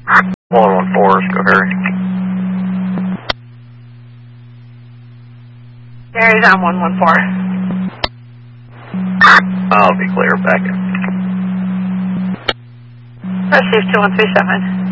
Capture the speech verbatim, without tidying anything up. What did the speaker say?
one one four, go Harry. Harry's on one one four. I'll be clear, back in. Receive two one three seven.